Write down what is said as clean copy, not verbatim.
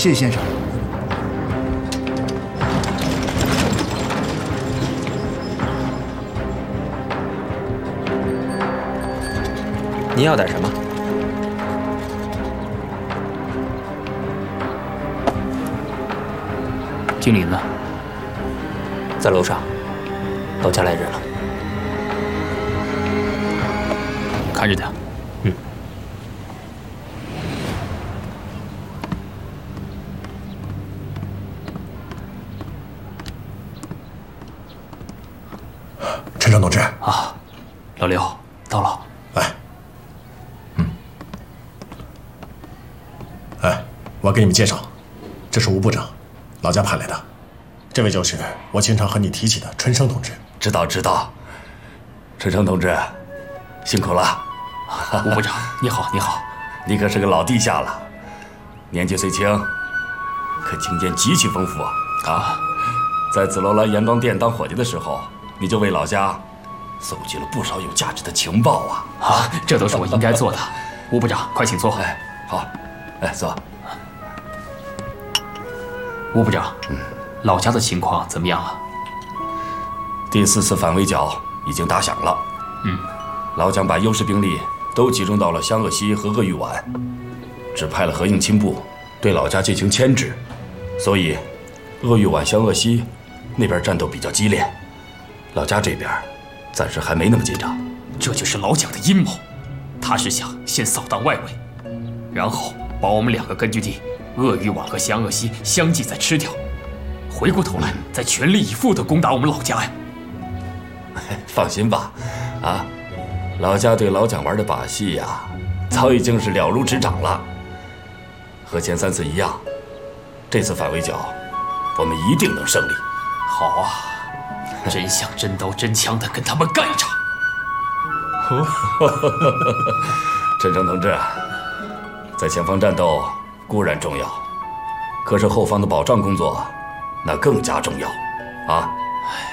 谢先生。 你要点什么？ 经理呢？ 在楼上。老家来人了。 看着点。 嗯。 陈诚同志。 啊，老刘到了。 我给你们介绍，这是吴部长，老家派来的。这位就是我经常和你提起的春生同志。 知道，春生同志，辛苦了。 吴部长，你好，你好， 你可是个老地下了，年纪虽轻，可经验极其丰富啊！在紫罗兰阳光店当伙计的时候，你就为老家搜集了不少有价值的情报啊！ 这都是我应该做的。吴部长，快请坐。 好，坐。 吴部长，老家的情况怎么样啊？ 第4次反围剿已经打响了。老蒋把优势兵力都集中到了湘鄂西和鄂豫皖，只派了河应钦部对老家进行牵制，所以鄂豫皖、湘鄂西那边战斗比较激烈，老家这边暂时还没那么紧张。 这就是老蒋的阴谋，他是想先扫荡外围，然后把我们2个根据地鄂豫皖和湘鄂西相继再吃掉，回过头来再全力以赴地攻打我们老家呀！ 放心吧，老家对老蒋玩的把戏呀，早已经是了如指掌了。和前3次一样，这次反围剿，我们一定能胜利。 好啊，真想真刀真枪的跟他们干一场。 陈诚同志，在前方战斗固然重要，可是后方的保障工作那更加重要啊！